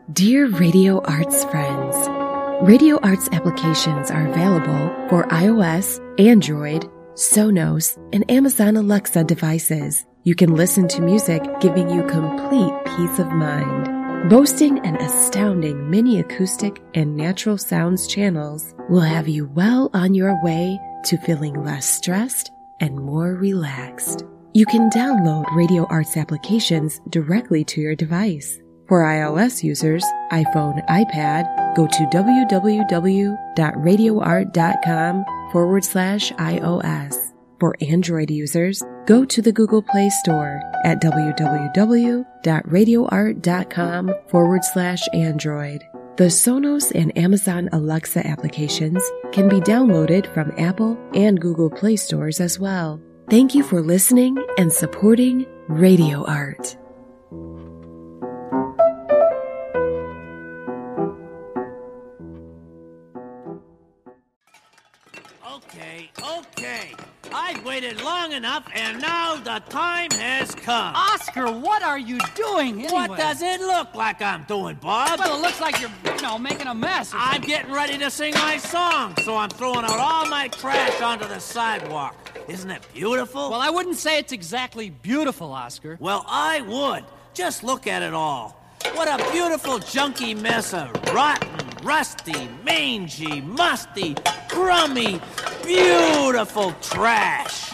Dear Radio Arts friends, Radio Arts applications are available for iOS, Android, Sonos, and Amazon Alexa devices. You can listen to music giving you complete peace of mind. Boasting an astounding mini acoustic and natural sounds channels will have you well on your way to feeling less stressed and more relaxed. You can download Radio Arts applications directly to your device. For iOS users, iPhone, iPad, go to www.radioart.com/iOS. For Android users, go to the Google Play Store at www.radioart.com/Android. The Sonos and Amazon Alexa applications can be downloaded from Apple and Google Play stores as well. Thank you for listening and supporting Radio Art. Okay. I've waited long enough, and now the time has come. Oscar, what are you doing anyway? What does it look like I'm doing, Bob? Well, it looks like you're, making a mess. I'm getting ready to sing my song, so I'm throwing out all my trash onto the sidewalk. Isn't it beautiful? Well, I wouldn't say it's exactly beautiful, Oscar. Well, I would. Just look at it all. What a beautiful junky mess of rotten, rusty, mangy, musty, crummy, beautiful trash.